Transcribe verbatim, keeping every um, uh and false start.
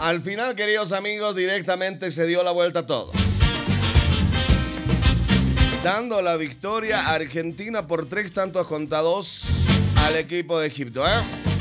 al final, queridos amigos, directamente se dio la vuelta a todo. Dando la victoria a Argentina por tres tantos contra dos al equipo de Egipto, ¿eh?